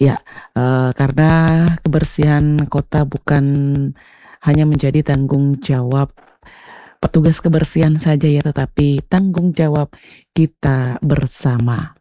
Ya, karena kebersihan kota bukan hanya menjadi tanggung jawab petugas kebersihan saja ya, tetapi tanggung jawab kita bersama.